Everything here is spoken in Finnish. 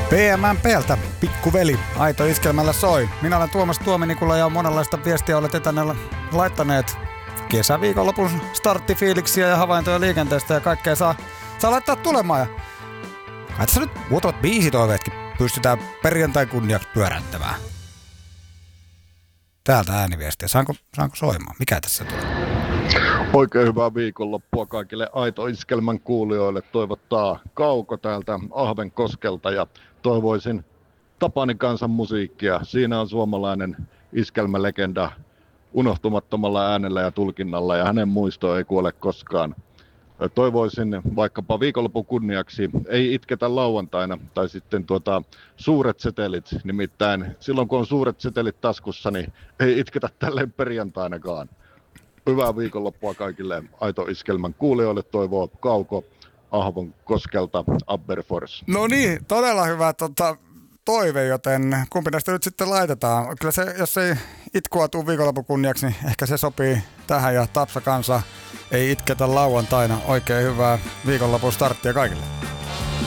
PMMPltä, pikkuveli, aito iskelmällä soi. Minä olen Tuomas Tuominikula ja monenlaista viestiä olette tänne laittaneet. Kesäviikonlopun starttifiiliksiä ja havaintoja liikenteestä ja kaikkea saa laittaa tulemaan. Ja kai tässä nyt muutamat biisitoiveetkin pystytään perjantain kunniaksi pyöräyttämään. Täältä ääniviestiä. Saanko soimaan? Mikä tässä tulee? Oikein hyvää viikonloppua kaikille Aito Iskelmän kuulijoille. Toivottaa Kauko täältä Ahvenkoskelta ja toivoisin Tapani kansan musiikkia. Siinä on suomalainen iskelmälegenda unohtumattomalla äänellä ja tulkinnalla ja hänen muisto ei kuole koskaan. Toivoisin vaikkapa viikonlopun kunniaksi Ei itketä lauantaina tai sitten Suuret setelit. Nimittäin silloin kun on suuret setelit taskussa, niin ei itketä tälleen perjantainakaan. Hyvää viikonloppua kaikille Aito Iskelmän kuulijoille, toivoo Kauko Ahvonkoskelta Abberfors. No niin, todella hyvä toive, joten kumpi näistä nyt sitten laitetaan? Kyllä se, jos ei itkua tuu viikonlopun kunniaksi, niin ehkä se sopii tähän ja Tapsa kanssa Ei itketä lauantaina. Oikein hyvää viikonlopun starttia kaikille.